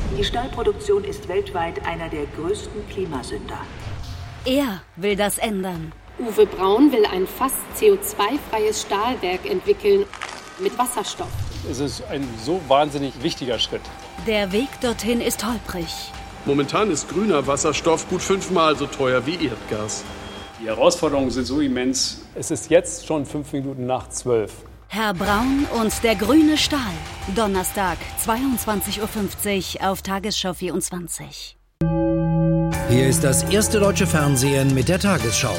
Die Stahlproduktion ist weltweit einer der größten Klimasünder. Er will das ändern. Uwe Braun will ein fast CO2-freies Stahlwerk entwickeln mit Wasserstoff. Es ist ein so wahnsinnig wichtiger Schritt. Der Weg dorthin ist holprig. Momentan ist grüner Wasserstoff gut 5-mal so teuer wie Erdgas. Die Herausforderungen sind so immens. Es ist jetzt schon 5 Minuten nach 12. Herr Braun und der grüne Stahl. Donnerstag, 22.50 Uhr auf Tagesschau 24. Hier ist das erste deutsche Fernsehen mit der Tagesschau.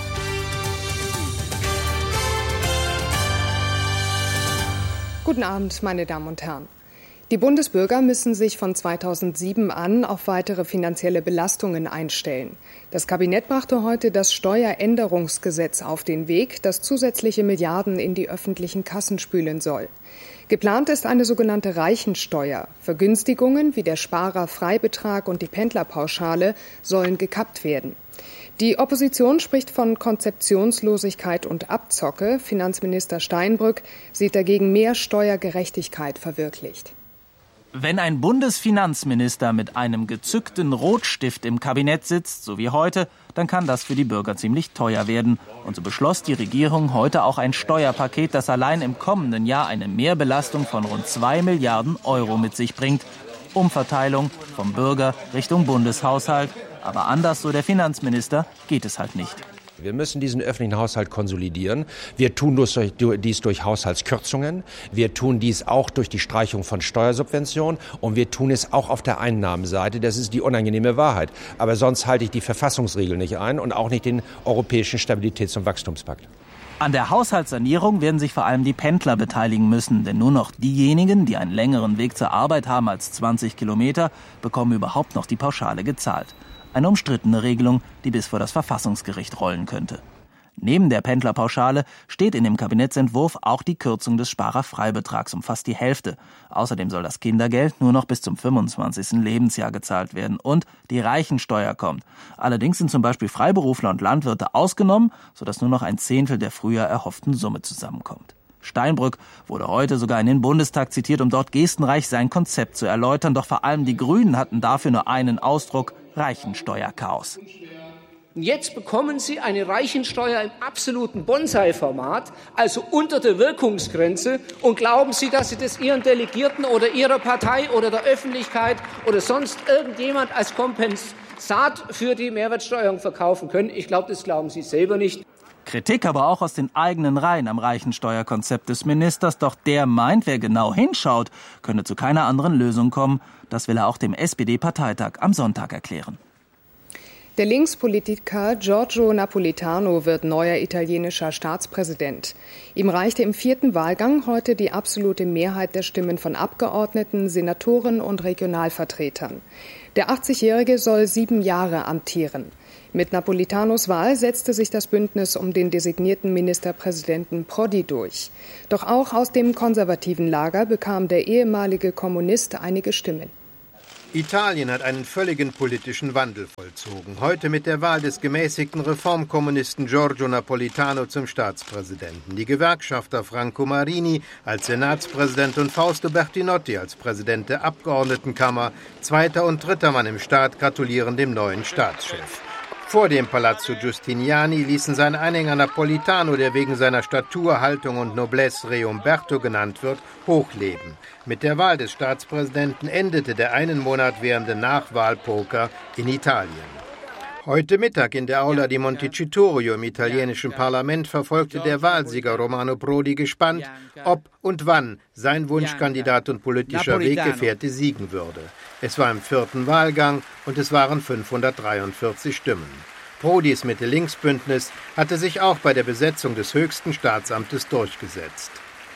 Guten Abend, meine Damen und Herren. Die Bundesbürger müssen sich von 2007 an auf weitere finanzielle Belastungen einstellen. Das Kabinett brachte heute das Steueränderungsgesetz auf den Weg, das zusätzliche Milliarden in die öffentlichen Kassen spülen soll. Geplant ist eine sogenannte Reichensteuer. Vergünstigungen wie der Sparerfreibetrag und die Pendlerpauschale sollen gekappt werden. Die Opposition spricht von Konzeptionslosigkeit und Abzocke. Finanzminister Steinbrück sieht dagegen mehr Steuergerechtigkeit verwirklicht. Wenn ein Bundesfinanzminister mit einem gezückten Rotstift im Kabinett sitzt, so wie heute, dann kann das für die Bürger ziemlich teuer werden. Und so beschloss die Regierung heute auch ein Steuerpaket, das allein im kommenden Jahr eine Mehrbelastung von rund 2 Milliarden Euro mit sich bringt. Umverteilung vom Bürger Richtung Bundeshaushalt. Aber anders, so der Finanzminister, geht es halt nicht. Wir müssen diesen öffentlichen Haushalt konsolidieren. Wir tun dies durch Haushaltskürzungen. Wir tun dies auch durch die Streichung von Steuersubventionen. Und wir tun es auch auf der Einnahmenseite. Das ist die unangenehme Wahrheit. Aber sonst halte ich die Verfassungsregeln nicht ein und auch nicht den Europäischen Stabilitäts- und Wachstumspakt. An der Haushaltssanierung werden sich vor allem die Pendler beteiligen müssen. Denn nur noch diejenigen, die einen längeren Weg zur Arbeit haben als 20 Kilometer, bekommen überhaupt noch die Pauschale gezahlt. Eine umstrittene Regelung, die bis vor das Verfassungsgericht rollen könnte. Neben der Pendlerpauschale steht in dem Kabinettsentwurf auch die Kürzung des Sparerfreibetrags um fast die Hälfte. Außerdem soll das Kindergeld nur noch bis zum 25. Lebensjahr gezahlt werden und die Reichensteuer kommt. Allerdings sind zum Beispiel Freiberufler und Landwirte ausgenommen, sodass nur noch ein Zehntel der früher erhofften Summe zusammenkommt. Steinbrück wurde heute sogar in den Bundestag zitiert, um dort gestenreich sein Konzept zu erläutern. Doch vor allem die Grünen hatten dafür nur einen Ausdruck: Reichensteuerchaos. Jetzt bekommen Sie eine Reichensteuer im absoluten Bonsai-Format, also unter der Wirkungsgrenze. Und glauben Sie, dass Sie das Ihren Delegierten oder Ihrer Partei oder der Öffentlichkeit oder sonst irgendjemand als Kompensat für die Mehrwertsteuerung verkaufen können? Ich glaube, das glauben Sie selber nicht. Kritik aber auch aus den eigenen Reihen am Reichensteuerkonzept des Ministers. Doch der meint, wer genau hinschaut, könne zu keiner anderen Lösung kommen. Das will er auch dem SPD-Parteitag am Sonntag erklären. Der Linkspolitiker Giorgio Napolitano wird neuer italienischer Staatspräsident. Ihm reichte im 4. Wahlgang heute die absolute Mehrheit der Stimmen von Abgeordneten, Senatoren und Regionalvertretern. Der 80-Jährige soll 7 Jahre amtieren. Mit Napolitanos Wahl setzte sich das Bündnis um den designierten Ministerpräsidenten Prodi durch. Doch auch aus dem konservativen Lager bekam der ehemalige Kommunist einige Stimmen. Italien hat einen völligen politischen Wandel vollzogen. Heute mit der Wahl des gemäßigten Reformkommunisten Giorgio Napolitano zum Staatspräsidenten. Die Gewerkschafter Franco Marini als Senatspräsident und Fausto Bertinotti als Präsident der Abgeordnetenkammer, zweiter und dritter Mann im Staat, gratulieren dem neuen Staatschef. Vor dem Palazzo Giustiniani ließen seine Anhänger Napolitano, der wegen seiner Statur, Haltung und Noblesse Re Umberto genannt wird, hochleben. Mit der Wahl des Staatspräsidenten endete der einen Monat währende Nachwahlpoker in Italien. Heute Mittag in der Aula di Montecitorio im italienischen Parlament verfolgte der Wahlsieger Romano Prodi gespannt, ob und wann sein Wunschkandidat und politischer Weggefährte siegen würde. Es war im 4. Wahlgang und es waren 543 Stimmen. Prodis Mitte-Links-Bündnis hatte sich auch bei der Besetzung des höchsten Staatsamtes durchgesetzt.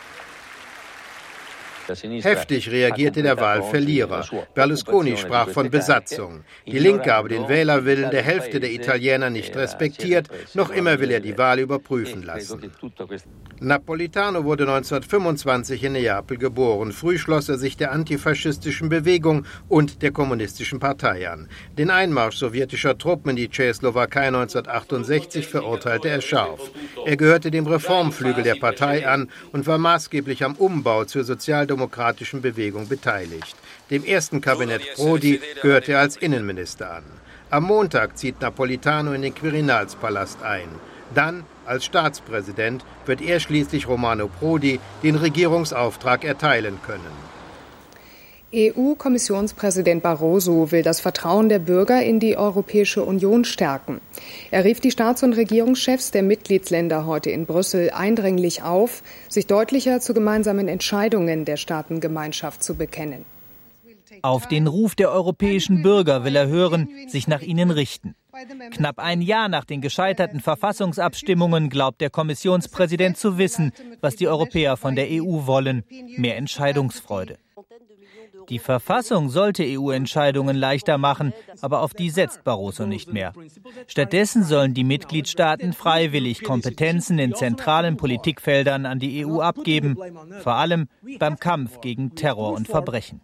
Heftig reagierte der Wahlverlierer. Berlusconi sprach von Besatzung. Die Linke habe den Wählerwillen der Hälfte der Italiener nicht respektiert. Noch immer will er die Wahl überprüfen lassen. Napolitano wurde 1925 in Neapel geboren. Früh schloss er sich der antifaschistischen Bewegung und der kommunistischen Partei an. Den Einmarsch sowjetischer Truppen in die Tschechoslowakei 1968 verurteilte er scharf. Er gehörte dem Reformflügel der Partei an und war maßgeblich am Umbau zur sozialdemokratischen sozialdemokratischen Bewegung beteiligt. Dem ersten Kabinett Prodi gehörte er als Innenminister an. Am Montag zieht Napolitano in den Quirinalspalast ein. Dann, als Staatspräsident, wird er schließlich Romano Prodi den Regierungsauftrag erteilen können. EU-Kommissionspräsident Barroso will das Vertrauen der Bürger in die Europäische Union stärken. Er rief die Staats- und Regierungschefs der Mitgliedsländer heute in Brüssel eindringlich auf, sich deutlicher zu gemeinsamen Entscheidungen der Staatengemeinschaft zu bekennen. Auf den Ruf der europäischen Bürger will er hören, sich nach ihnen richten. Knapp ein Jahr nach den gescheiterten Verfassungsabstimmungen glaubt der Kommissionspräsident zu wissen, was die Europäer von der EU wollen: mehr Entscheidungsfreude. Die Verfassung sollte EU-Entscheidungen leichter machen, aber auf die setzt Barroso nicht mehr. Stattdessen sollen die Mitgliedstaaten freiwillig Kompetenzen in zentralen Politikfeldern an die EU abgeben, vor allem beim Kampf gegen Terror und Verbrechen.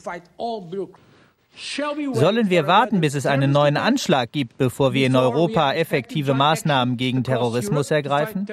Sollen wir warten, bis es einen neuen Anschlag gibt, bevor wir in Europa effektive Maßnahmen gegen Terrorismus ergreifen?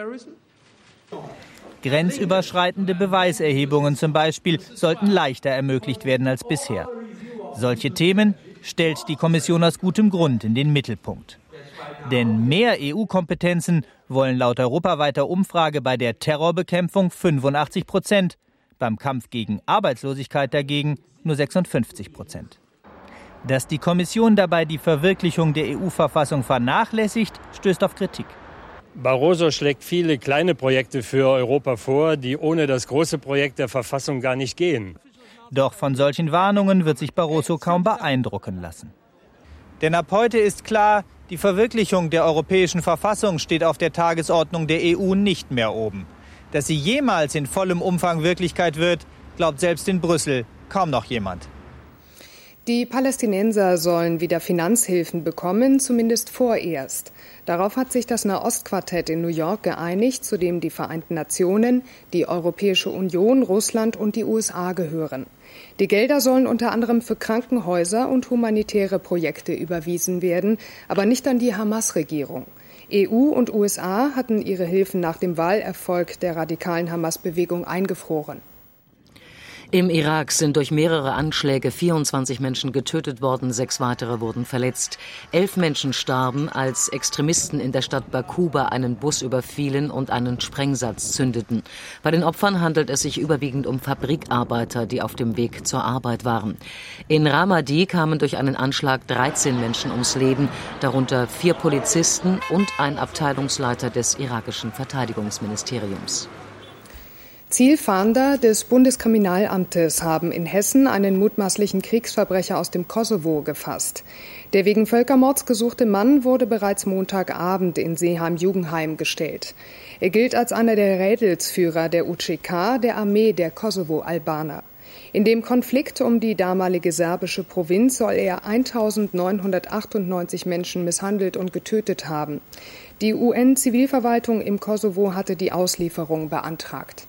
Grenzüberschreitende Beweiserhebungen zum Beispiel sollten leichter ermöglicht werden als bisher. Solche Themen stellt die Kommission aus gutem Grund in den Mittelpunkt. Denn mehr EU-Kompetenzen wollen laut europaweiter Umfrage bei der Terrorbekämpfung 85%, beim Kampf gegen Arbeitslosigkeit dagegen nur 56%. Dass die Kommission dabei die Verwirklichung der EU-Verfassung vernachlässigt, stößt auf Kritik. Barroso schlägt viele kleine Projekte für Europa vor, die ohne das große Projekt der Verfassung gar nicht gehen. Doch von solchen Warnungen wird sich Barroso kaum beeindrucken lassen. Denn ab heute ist klar, die Verwirklichung der europäischen Verfassung steht auf der Tagesordnung der EU nicht mehr oben. Dass sie jemals in vollem Umfang Wirklichkeit wird, glaubt selbst in Brüssel kaum noch jemand. Die Palästinenser sollen wieder Finanzhilfen bekommen, zumindest vorerst. Darauf hat sich das Nahostquartett in New York geeinigt, zu dem die Vereinten Nationen, die Europäische Union, Russland und die USA gehören. Die Gelder sollen unter anderem für Krankenhäuser und humanitäre Projekte überwiesen werden, aber nicht an die Hamas-Regierung. EU und USA hatten ihre Hilfen nach dem Wahlerfolg der radikalen Hamas-Bewegung eingefroren. Im Irak sind durch mehrere Anschläge 24 Menschen getötet worden, 6 weitere wurden verletzt. 11 Menschen starben, als Extremisten in der Stadt Bakuba einen Bus überfielen und einen Sprengsatz zündeten. Bei den Opfern handelt es sich überwiegend um Fabrikarbeiter, die auf dem Weg zur Arbeit waren. In Ramadi kamen durch einen Anschlag 13 Menschen ums Leben, darunter 4 Polizisten und ein Abteilungsleiter des irakischen Verteidigungsministeriums. Zielfahnder des Bundeskriminalamtes haben in Hessen einen mutmaßlichen Kriegsverbrecher aus dem Kosovo gefasst. Der wegen Völkermords gesuchte Mann wurde bereits Montagabend in Seeheim-Jugendheim gestellt. Er gilt als einer der Rädelsführer der UÇK, der Armee der Kosovo-Albaner. In dem Konflikt um die damalige serbische Provinz soll er 1998 Menschen misshandelt und getötet haben. Die UN-Zivilverwaltung im Kosovo hatte die Auslieferung beantragt.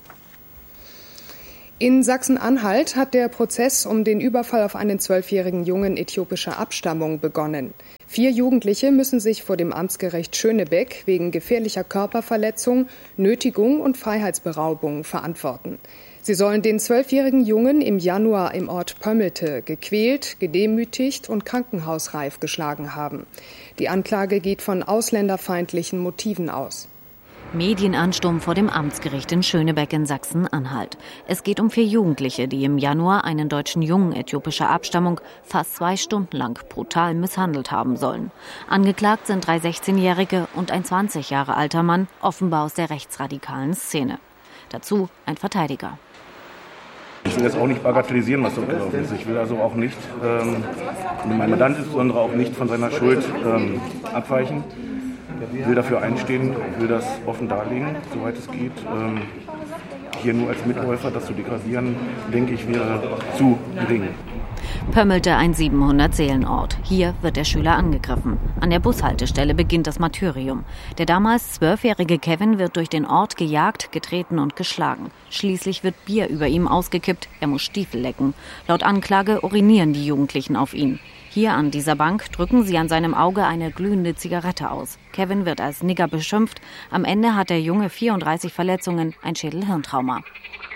In Sachsen-Anhalt hat der Prozess um den Überfall auf einen 12-jährigen Jungen äthiopischer Abstammung begonnen. 4 Jugendliche müssen sich vor dem Amtsgericht Schönebeck wegen gefährlicher Körperverletzung, Nötigung und Freiheitsberaubung verantworten. Sie sollen den 12-jährigen Jungen im Januar im Ort Pömmelte gequält, gedemütigt und krankenhausreif geschlagen haben. Die Anklage geht von ausländerfeindlichen Motiven aus. Medienansturm vor dem Amtsgericht in Schönebeck in Sachsen-Anhalt. Es geht um 4 Jugendliche, die im Januar einen deutschen Jungen äthiopischer Abstammung fast 2 Stunden lang brutal misshandelt haben sollen. Angeklagt sind 3 16-Jährige und ein 20 Jahre alter Mann, offenbar aus der rechtsradikalen Szene. Dazu ein Verteidiger. Ich will jetzt auch nicht bagatellisieren, was dort gelaufen ist. Ich will also auch nicht, mein Mandant insbesondere auch nicht von seiner Schuld abweichen. Ich will dafür einstehen, will das offen darlegen, soweit es geht. Hier nur als Mitläufer das zu degradieren, denke ich, wäre zu gering. Pömmelte, ein 700-Seelen-Ort. Hier wird der Schüler angegriffen. An der Bushaltestelle beginnt das Martyrium. Der damals 12-jährige Kevin wird durch den Ort gejagt, getreten und geschlagen. Schließlich wird Bier über ihm ausgekippt, er muss Stiefel lecken. Laut Anklage urinieren die Jugendlichen auf ihn. Hier an dieser Bank drücken sie an seinem Auge eine glühende Zigarette aus. Kevin wird als Nigger beschimpft. Am Ende hat der Junge 34 Verletzungen, ein Schädelhirntrauma.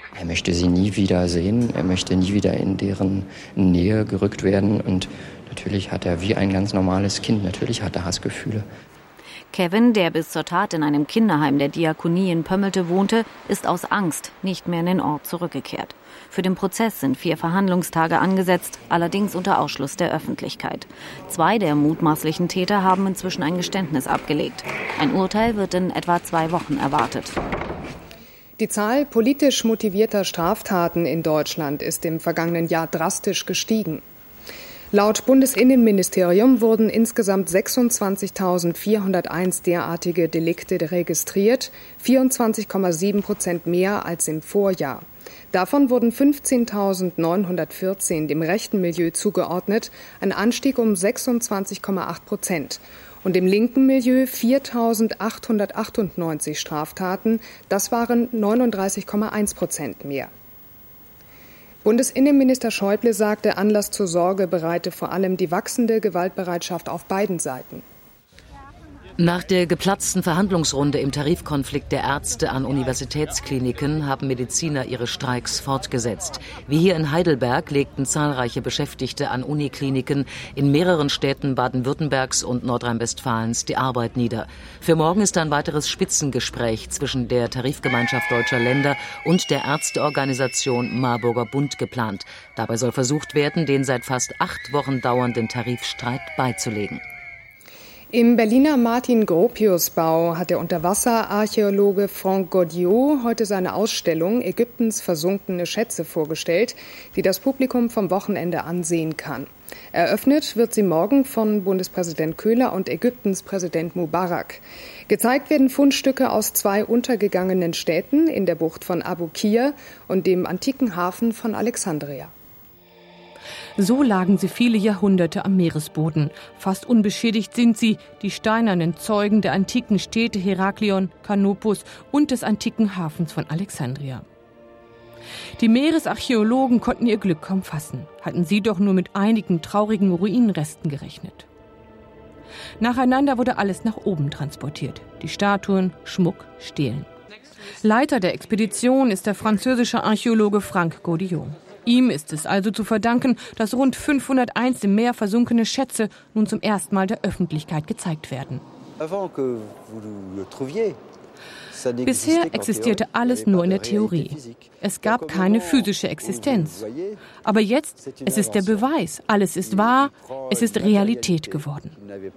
Er möchte sie nie wieder sehen, er möchte nie wieder in deren Nähe gerückt werden und natürlich hat er wie ein ganz normales Kind, natürlich hat er Hassgefühle. Kevin, der bis zur Tat in einem Kinderheim der Diakonie in Pömmelte wohnte, ist aus Angst nicht mehr in den Ort zurückgekehrt. Für den Prozess sind 4 Verhandlungstage angesetzt, allerdings unter Ausschluss der Öffentlichkeit. 2 der mutmaßlichen Täter haben inzwischen ein Geständnis abgelegt. Ein Urteil wird in etwa 2 Wochen erwartet. Die Zahl politisch motivierter Straftaten in Deutschland ist im vergangenen Jahr drastisch gestiegen. Laut Bundesinnenministerium wurden insgesamt 26.401 derartige Delikte registriert, 24,7% mehr als im Vorjahr. Davon wurden 15.914 dem rechten Milieu zugeordnet, ein Anstieg um 26,8%. Und im linken Milieu 4.898 Straftaten, das waren 39,1% mehr. Bundesinnenminister Schäuble sagte, Anlass zur Sorge bereite vor allem die wachsende Gewaltbereitschaft auf beiden Seiten. Nach der geplatzten Verhandlungsrunde im Tarifkonflikt der Ärzte an Universitätskliniken haben Mediziner ihre Streiks fortgesetzt. Wie hier in Heidelberg legten zahlreiche Beschäftigte an Unikliniken in mehreren Städten Baden-Württembergs und Nordrhein-Westfalens die Arbeit nieder. Für morgen ist ein weiteres Spitzengespräch zwischen der Tarifgemeinschaft Deutscher Länder und der Ärzteorganisation Marburger Bund geplant. Dabei soll versucht werden, den seit fast 8 Wochen dauernden Tarifstreit beizulegen. Im Berliner Martin-Gropius-Bau hat der Unterwasserarchäologe Franck Godiot heute seine Ausstellung Ägyptens versunkene Schätze vorgestellt, die das Publikum vom Wochenende ansehen kann. Eröffnet wird sie morgen von Bundespräsident Köhler und Ägyptens Präsident Mubarak. Gezeigt werden Fundstücke aus 2 untergegangenen Städten in der Bucht von Abu Qir und dem antiken Hafen von Alexandria. So lagen sie viele Jahrhunderte am Meeresboden. Fast unbeschädigt sind sie, die steinernen Zeugen der antiken Städte Heraklion, Kanopus und des antiken Hafens von Alexandria. Die Meeresarchäologen konnten ihr Glück kaum fassen, hatten sie doch nur mit einigen traurigen Ruinenresten gerechnet. Nacheinander wurde alles nach oben transportiert. Die Statuen, Schmuck, Stelen. Leiter der Expedition ist der französische Archäologe Franck Godiot. Ihm ist es also zu verdanken, dass rund 501 im Meer versunkene Schätze nun zum ersten Mal der Öffentlichkeit gezeigt werden. Bisher existierte alles nur in der Theorie. Es gab keine physische Existenz. Aber jetzt, es ist der Beweis, alles ist wahr, es ist Realität geworden.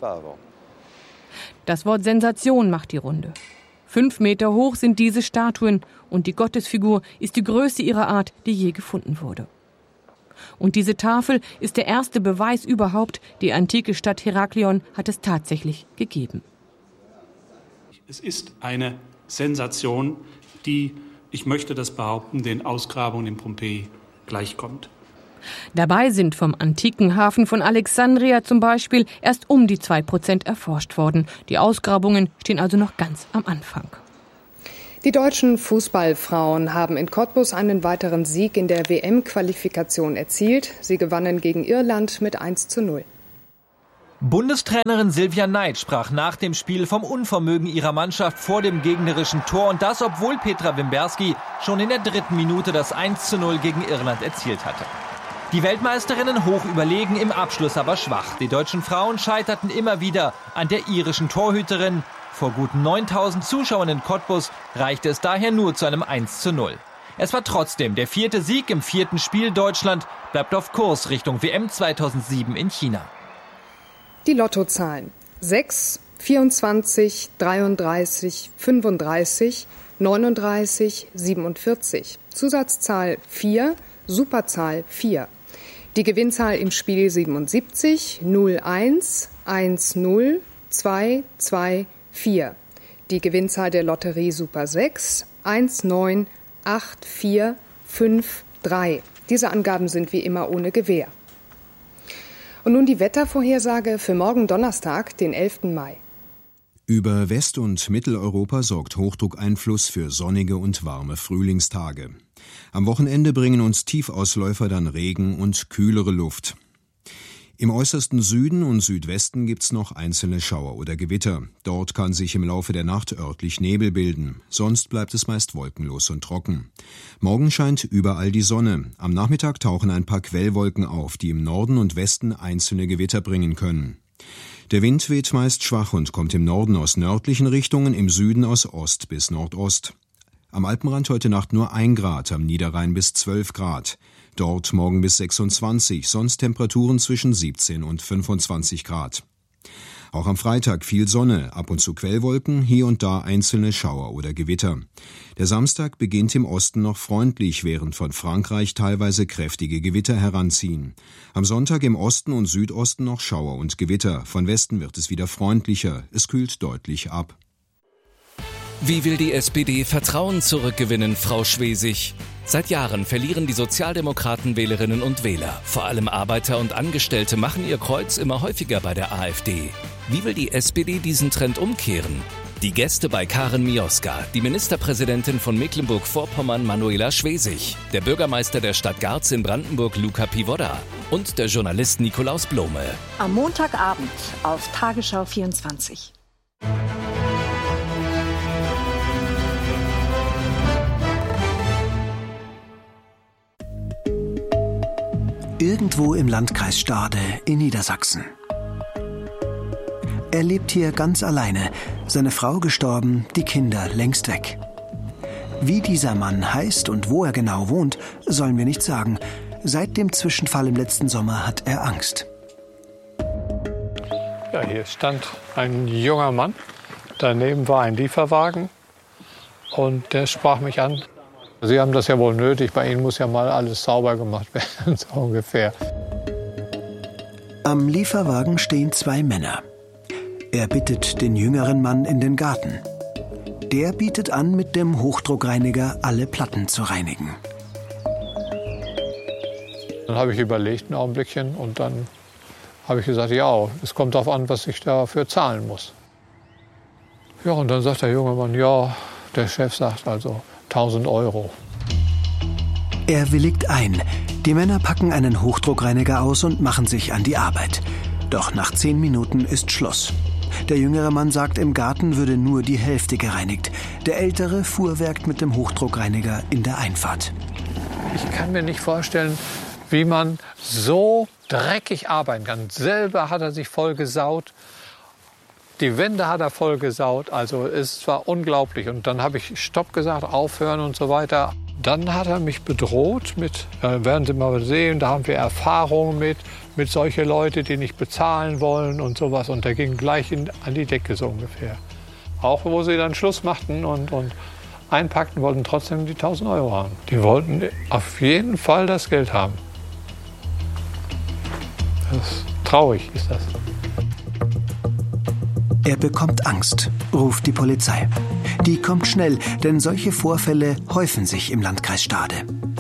Das Wort Sensation macht die Runde. 5 Meter hoch sind diese Statuen und die Gottesfigur ist die größte ihrer Art, die je gefunden wurde. Und diese Tafel ist der erste Beweis überhaupt, die antike Stadt Heraklion hat es tatsächlich gegeben. Es ist eine Sensation, die, ich möchte das behaupten, den Ausgrabungen in Pompeji gleichkommt. Dabei sind vom antiken Hafen von Alexandria zum Beispiel erst um die 2% erforscht worden. Die Ausgrabungen stehen also noch ganz am Anfang. Die deutschen Fußballfrauen haben in Cottbus einen weiteren Sieg in der WM-Qualifikation erzielt. Sie gewannen gegen Irland mit 1:0. Bundestrainerin Silvia Neid sprach nach dem Spiel vom Unvermögen ihrer Mannschaft vor dem gegnerischen Tor. Und das, obwohl Petra Wimberski schon in der 3. Minute das 1:0 gegen Irland erzielt hatte. Die Weltmeisterinnen hoch überlegen, im Abschluss aber schwach. Die deutschen Frauen scheiterten immer wieder an der irischen Torhüterin. Vor gut 9.000 Zuschauern in Cottbus reichte es daher nur zu einem 1:0. Es war trotzdem der 4. Sieg im 4. Spiel. Deutschland bleibt auf Kurs Richtung WM 2007 in China. Die Lottozahlen: 6, 24, 33, 35, 39, 47. Zusatzzahl 4, Superzahl 4. Die Gewinnzahl im Spiel 77, 01, 10, 2, 2, 4. Die Gewinnzahl der Lotterie Super 6, 19, 8, 4, 5, 3. Diese Angaben sind wie immer ohne Gewähr. Und nun die Wettervorhersage für morgen Donnerstag, den 11. Mai. Über West- und Mitteleuropa sorgt Hochdruckeinfluss für sonnige und warme Frühlingstage. Am Wochenende bringen uns Tiefausläufer dann Regen und kühlere Luft. Im äußersten Süden und Südwesten gibt's noch einzelne Schauer oder Gewitter. Dort kann sich im Laufe der Nacht örtlich Nebel bilden. Sonst bleibt es meist wolkenlos und trocken. Morgen scheint überall die Sonne. Am Nachmittag tauchen ein paar Quellwolken auf, die im Norden und Westen einzelne Gewitter bringen können. Der Wind weht meist schwach und kommt im Norden aus nördlichen Richtungen, im Süden aus Ost bis Nordost. Am Alpenrand heute Nacht nur 1 Grad, am Niederrhein bis 12 Grad. Dort morgen bis 26, sonst Temperaturen zwischen 17 und 25 Grad. Auch am Freitag viel Sonne, ab und zu Quellwolken, hier und da einzelne Schauer oder Gewitter. Der Samstag beginnt im Osten noch freundlich, während von Frankreich teilweise kräftige Gewitter heranziehen. Am Sonntag im Osten und Südosten noch Schauer und Gewitter. Von Westen wird es wieder freundlicher. Es kühlt deutlich ab. Wie will die SPD Vertrauen zurückgewinnen, Frau Schwesig? Seit Jahren verlieren die Sozialdemokraten Wählerinnen und Wähler. Vor allem Arbeiter und Angestellte machen ihr Kreuz immer häufiger bei der AfD. Wie will die SPD diesen Trend umkehren? Die Gäste bei Karen Mioska, die Ministerpräsidentin von Mecklenburg-Vorpommern Manuela Schwesig, der Bürgermeister der Stadt Garz in Brandenburg Luca Pivoda und der Journalist Nikolaus Blome. Am Montagabend auf Tagesschau 24. Irgendwo im Landkreis Stade in Niedersachsen. Er lebt hier ganz alleine, seine Frau gestorben, die Kinder längst weg. Wie dieser Mann heißt und wo er genau wohnt, sollen wir nicht sagen. Seit dem Zwischenfall im letzten Sommer hat er Angst. Ja, hier stand ein junger Mann, daneben war ein Lieferwagen und der sprach mich an. Sie haben das ja wohl nötig, bei Ihnen muss ja mal alles sauber gemacht werden, so ungefähr. Am Lieferwagen stehen 2 Männer. Er bittet den jüngeren Mann in den Garten. Der bietet an, mit dem Hochdruckreiniger alle Platten zu reinigen. Dann habe ich überlegt ein Augenblickchen und dann habe ich gesagt, ja, es kommt darauf an, was ich dafür zahlen muss. Ja, und dann sagt der junge Mann, ja, der Chef sagt also 1.000 €. Er willigt ein. Die Männer packen einen Hochdruckreiniger aus und machen sich an die Arbeit. Doch nach 10 Minuten ist Schluss. Der jüngere Mann sagt, im Garten würde nur die Hälfte gereinigt. Der ältere fuhrwerkt mit dem Hochdruckreiniger in der Einfahrt. Ich kann mir nicht vorstellen, wie man so dreckig arbeiten kann. Selber hat er sich voll gesaut. Die Wände hat er voll gesaut. Also es war unglaublich. Und dann habe ich Stopp gesagt, aufhören und so weiter. Dann hat er mich bedroht mit, werden Sie mal sehen, da haben wir Erfahrungen mit solchen Leuten, die nicht bezahlen wollen und sowas. Und der ging gleich an die Decke so ungefähr. Auch wo sie dann Schluss machten und einpackten, wollten trotzdem die 1.000 € haben. Die wollten auf jeden Fall das Geld haben. Traurig ist das. Er bekommt Angst, ruft die Polizei. Die kommt schnell, denn solche Vorfälle häufen sich im Landkreis Stade.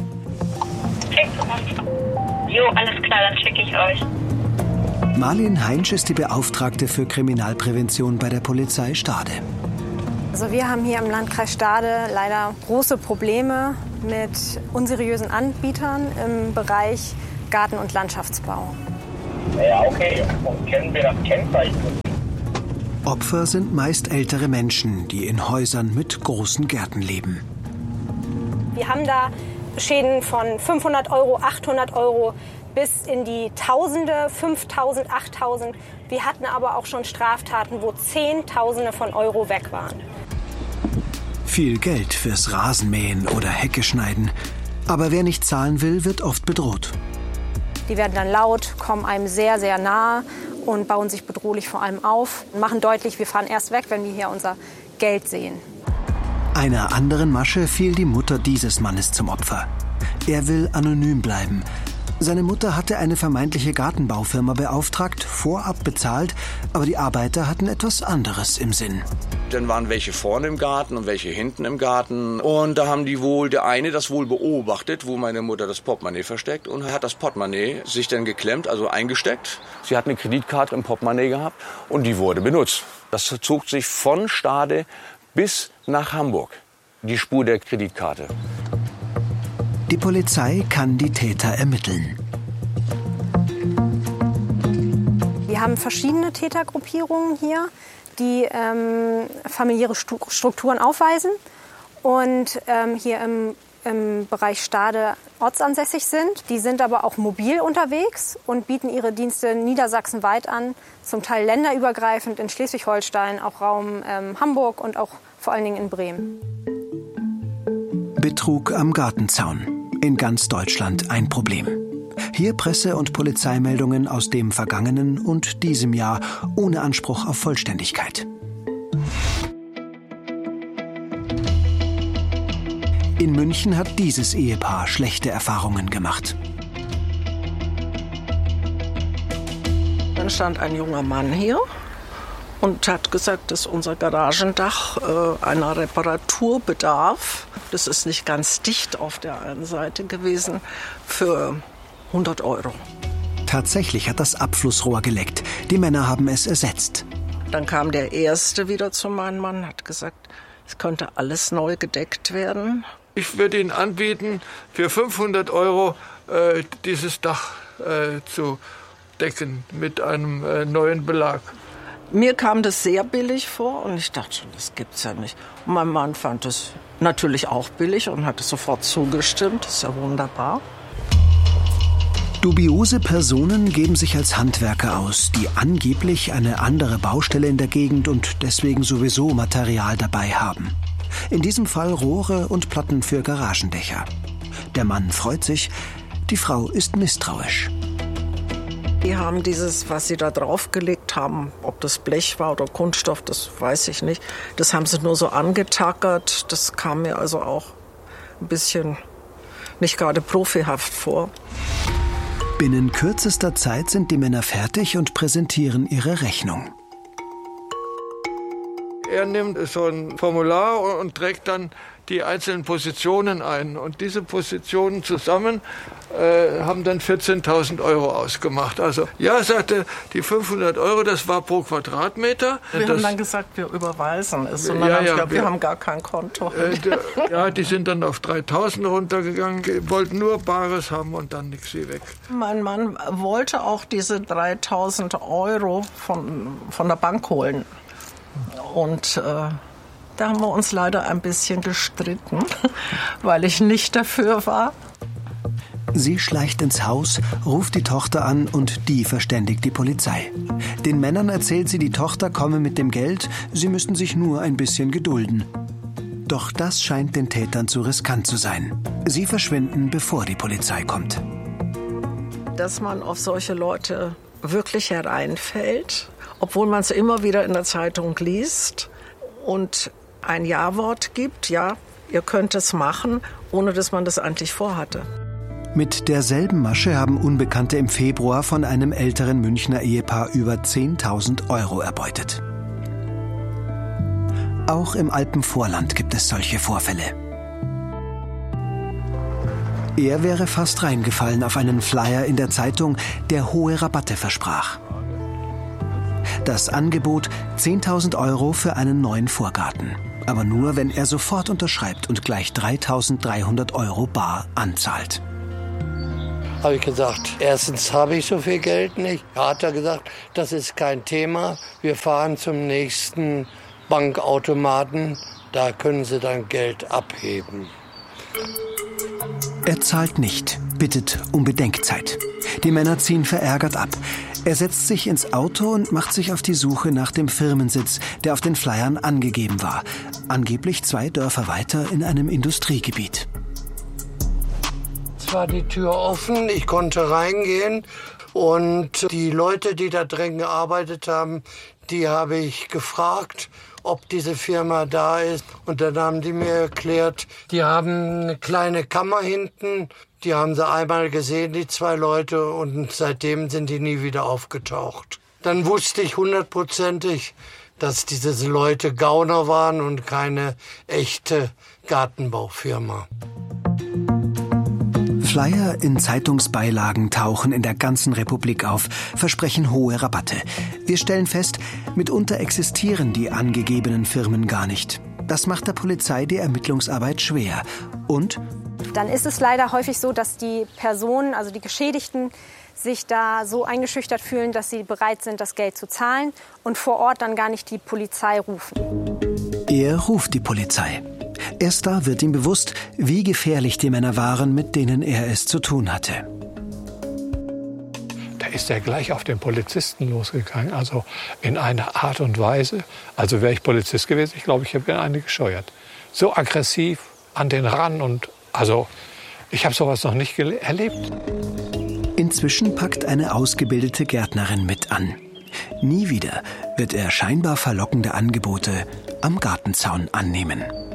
Jo, alles klar, dann schicke ich euch. Marlene Heinsch ist die Beauftragte für Kriminalprävention bei der Polizei Stade. Also wir haben hier im Landkreis Stade leider große Probleme mit unseriösen Anbietern im Bereich Garten- und Landschaftsbau. Ja, okay. Und kennen wir das Kennzeichen? Opfer sind meist ältere Menschen, die in Häusern mit großen Gärten leben. Wir haben da Schäden von 500 €, 800 € bis in die Tausende, 5.000, 8.000. Wir hatten aber auch schon Straftaten, wo Zehntausende von Euro weg waren. Viel Geld fürs Rasenmähen oder Hecke schneiden. Aber wer nicht zahlen will, wird oft bedroht. Die werden dann laut, kommen einem sehr, sehr nahe und bauen sich bedrohlich vor allem auf. Machen deutlich, wir fahren erst weg, wenn wir hier unser Geld sehen. Einer anderen Masche fiel die Mutter dieses Mannes zum Opfer. Er will anonym bleiben. Seine Mutter hatte eine vermeintliche Gartenbaufirma beauftragt, vorab bezahlt, aber die Arbeiter hatten etwas anderes im Sinn. Dann waren welche vorne im Garten und welche hinten im Garten. Und da haben der eine das wohl beobachtet, wo meine Mutter das Portemonnaie versteckt und hat das Portemonnaie sich dann geklemmt, also eingesteckt. Sie hat eine Kreditkarte im Portemonnaie gehabt und die wurde benutzt. Das zog sich von Stade bis nach Hamburg, die Spur der Kreditkarte. Die Polizei kann die Täter ermitteln. Wir haben verschiedene Tätergruppierungen hier, die familiäre Strukturen aufweisen und hier im Bereich Stade ortsansässig sind. Die sind aber auch mobil unterwegs und bieten ihre Dienste niedersachsenweit an, zum Teil länderübergreifend in Schleswig-Holstein, auch Raum Hamburg und auch vor allen Dingen in Bremen. Betrug am Gartenzaun. In ganz Deutschland ein Problem. Hier Presse- und Polizeimeldungen aus dem vergangenen und diesem Jahr ohne Anspruch auf Vollständigkeit. In München hat dieses Ehepaar schlechte Erfahrungen gemacht. Dann stand ein junger Mann hier und hat gesagt, dass unser Garagendach einer Reparatur bedarf. Das ist nicht ganz dicht auf der einen Seite gewesen, für 100 €. Tatsächlich hat das Abflussrohr geleckt. Die Männer haben es ersetzt. Dann kam der Erste wieder zu meinem Mann, hat gesagt, es könnte alles neu gedeckt werden. Ich würde Ihnen anbieten, für 500 € dieses Dach zu decken mit einem neuen Belag. Mir kam das sehr billig vor und ich dachte schon, das gibt's ja nicht. Und mein Mann fand es natürlich auch billig und hat es sofort zugestimmt. Das ist ja wunderbar. Dubiose Personen geben sich als Handwerker aus, die angeblich eine andere Baustelle in der Gegend und deswegen sowieso Material dabei haben. In diesem Fall Rohre und Platten für Garagendächer. Der Mann freut sich, die Frau ist misstrauisch. Die haben dieses, was sie da draufgelegt haben, ob das Blech war oder Kunststoff, das weiß ich nicht. Das haben sie nur so angetackert. Das kam mir also auch ein bisschen nicht gerade profihaft vor. Binnen kürzester Zeit sind die Männer fertig und präsentieren ihre Rechnung. Er nimmt so ein Formular und trägt dann die einzelnen Positionen ein. Und diese Positionen zusammen haben dann 14.000 € ausgemacht. Also ja, sagte, die 500 €, das war pro Quadratmeter. Wir haben dann gesagt, wir überweisen es. Und dann haben gesagt, wir haben gar kein Konto. Ja, die sind dann auf 3.000 runtergegangen, wollten nur Bares haben und dann nichts wie weg. Mein Mann wollte auch diese 3.000 € von der Bank holen. Und da haben wir uns leider ein bisschen gestritten, weil ich nicht dafür war. Sie schleicht ins Haus, ruft die Tochter an und die verständigt die Polizei. Den Männern erzählt sie, die Tochter komme mit dem Geld, sie müssten sich nur ein bisschen gedulden. Doch das scheint den Tätern zu riskant zu sein. Sie verschwinden, bevor die Polizei kommt. Dass man auf solche Leute wirklich hereinfällt, obwohl man es immer wieder in der Zeitung liest und ein Ja-Wort gibt, ja, ihr könnt es machen, ohne dass man das eigentlich vorhatte. Mit derselben Masche haben Unbekannte im Februar von einem älteren Münchner Ehepaar über 10.000 € erbeutet. Auch im Alpenvorland gibt es solche Vorfälle. Er wäre fast reingefallen auf einen Flyer in der Zeitung, der hohe Rabatte versprach. Das Angebot 10.000 € für einen neuen Vorgarten. Aber nur, wenn er sofort unterschreibt und gleich 3.300 € bar anzahlt. Habe ich gesagt, erstens habe ich so viel Geld nicht. Da hat er gesagt, das ist kein Thema. Wir fahren zum nächsten Bankautomaten. Da können Sie dann Geld abheben. Er zahlt nicht, bittet um Bedenkzeit. Die Männer ziehen verärgert ab. Er setzt sich ins Auto und macht sich auf die Suche nach dem Firmensitz, der auf den Flyern angegeben war. Angeblich 2 Dörfer weiter in einem Industriegebiet. Es war die Tür offen, ich konnte reingehen und die Leute, die da drin gearbeitet haben, die habe ich gefragt, ob diese Firma da ist. Und dann haben die mir erklärt, die haben eine kleine Kammer hinten. Die haben sie einmal gesehen, die 2 Leute, und seitdem sind die nie wieder aufgetaucht. Dann wusste ich 100%ig, dass diese Leute Gauner waren und keine echte Gartenbaufirma. Flyer in Zeitungsbeilagen tauchen in der ganzen Republik auf, versprechen hohe Rabatte. Wir stellen fest, mitunter existieren die angegebenen Firmen gar nicht. Das macht der Polizei die Ermittlungsarbeit schwer. Und dann ist es leider häufig so, dass die Personen, also die Geschädigten, sich da so eingeschüchtert fühlen, dass sie bereit sind, das Geld zu zahlen und vor Ort dann gar nicht die Polizei rufen. Er ruft die Polizei. Erst da wird ihm bewusst, wie gefährlich die Männer waren, mit denen er es zu tun hatte. Da ist er gleich auf den Polizisten losgegangen, also in einer Art und Weise. Also wäre ich Polizist gewesen, ich glaube, ich hätte eine gescheuert. So aggressiv an den ran und also ich habe sowas noch nicht erlebt. Inzwischen packt eine ausgebildete Gärtnerin mit an. Nie wieder wird er scheinbar verlockende Angebote am Gartenzaun annehmen.